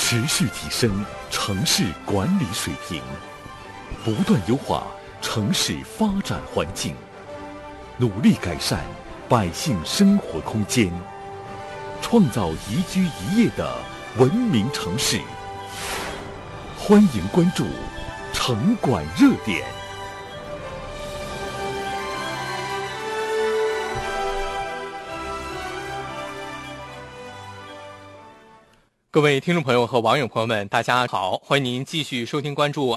持续提升城市管理水平，不断优化城市发展环境，努力改善百姓生活空间，创造宜居宜业的文明城市。欢迎关注城管热点。 各位听众朋友和网友朋友们，大家好，欢迎您继续收听关注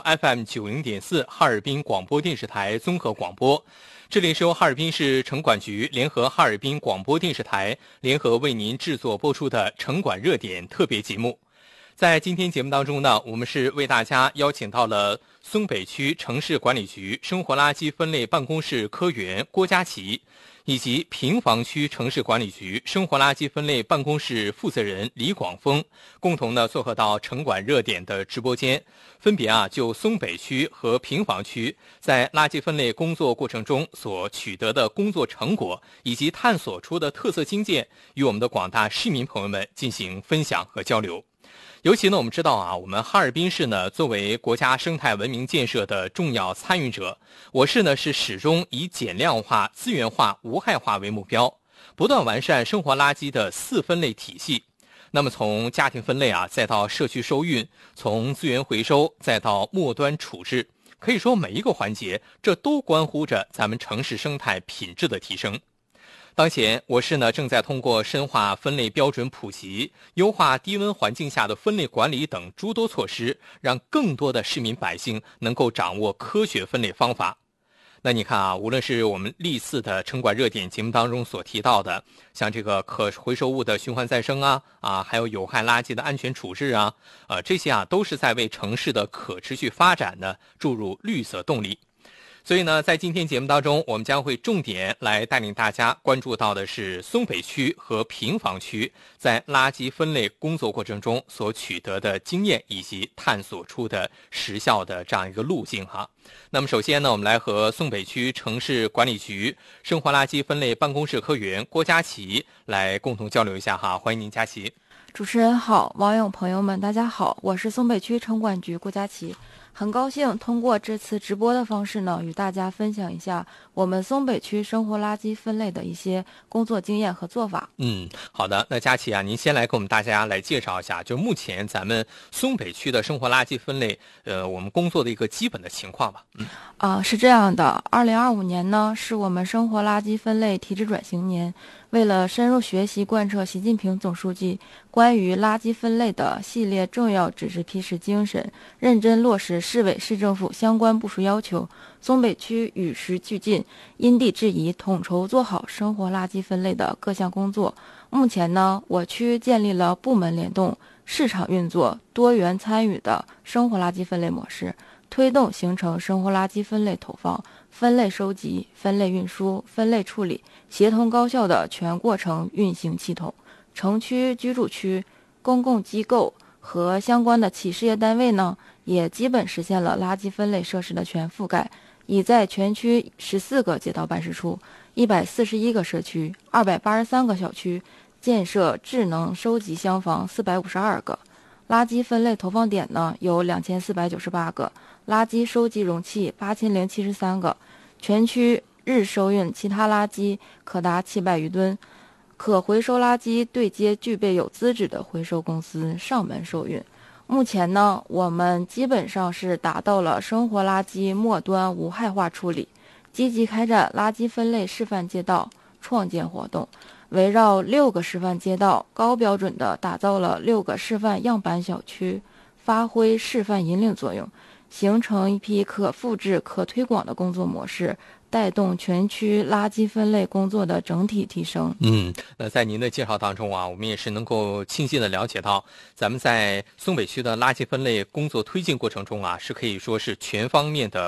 FM90.4 哈尔滨广播电视台综合广播。这里是由哈尔滨市城管局联合哈尔滨广播电视台联合为您制作播出的城管热点特别节目。在今天节目当中呢，我们是为大家邀请到了松北区城市管理局生活垃圾分类办公室科员郭佳琪，以及平房区城市管理局生活垃圾分类办公室负责人李广峰，共同呢做客到城管热点的直播间，分别就松北区和平房区在垃圾分类工作过程中所取得的工作成果，以及探索出的特色经验，与我们的广大市民朋友们进行分享和交流。尤其呢，我们知道我们哈尔滨市呢作为国家生态文明建设的重要参与者，我市呢是始终以减量化、资源化、无害化为目标，不断完善生活垃圾的4分类体系。那么从家庭分类再到社区收运，从资源回收再到末端处置，可以说每一个环节，这都关乎着咱们城市生态品质的提升。当前我市呢正在通过深化分类标准普及、优化低温环境下的分类管理等诸多措施，让更多的市民百姓能够掌握科学分类方法。那你看无论是我们历次的城管热点节目当中所提到的，像这个可回收物的循环再生还有有害垃圾的安全处置这些都是在为城市的可持续发展呢注入绿色动力。所以呢，在今天节目当中，我们将会重点来带领大家关注到的是松北区和平房区在垃圾分类工作过程中所取得的经验，以及探索出的实效的这样一个路径那么首先呢，我们来和松北区城市管理局生活垃圾分类办公室科员郭佳琪来共同交流一下欢迎您，佳琪。 主持人好，网友朋友们大家好，我是松北区城管局郭佳琪。很高兴通过这次直播的方式呢，与大家分享一下我们松北区生活垃圾分类的一些工作经验和做法。 好的，那佳琪您先来给我们大家来介绍一下，就目前咱们松北区的生活垃圾分类，我们工作的一个基本的情况吧。 是这样的，2025年呢是我们生活垃圾分类体制转型年。为了深入学习贯彻习近平总书记关于垃圾分类的系列重要指示批示精神，认真落实市委市政府相关部署要求，松北区与时俱进，因地制宜，统筹做好生活垃圾分类的各项工作。目前呢，我区建立了部门联动、市场运作、多元参与的生活垃圾分类模式，推动形成生活垃圾分类投放、分类收集、分类运输、分类处理协同高效的全过程运行系统。城区、居住区、公共机构和相关的企事业单位呢，也基本实现了垃圾分类设施的全覆盖，已在全区14个街道办事处、141个社区、283个小区建设智能收集箱房452个。垃圾分类投放点呢有2498个，垃圾收集容器8073个，全区日收运其他垃圾可达700余吨，可回收垃圾对接具备有资质的回收公司上门收运。目前呢，我们基本上是达到了生活垃圾末端无害化处理，积极开展垃圾分类示范街道创建活动，围绕6个示范街道，高标准地打造了6个示范样板小区，发挥示范引领作用，形成一批可复制、可推广的工作模式，带动全区垃圾分类工作的整体提升。 那在您的介绍当中我们也是能够清晰的了解到，咱们在松北区的垃圾分类工作推进过程中是可以说是全方面的